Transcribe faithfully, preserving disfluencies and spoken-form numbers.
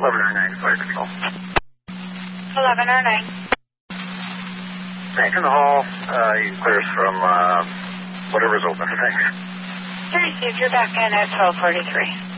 eleven oh nine, fire control. eleven oh nine. Thanks in the hall. Uh, you can clear us from uh, whatever's open. Thanks. Received. You're back in at twelve forty-three.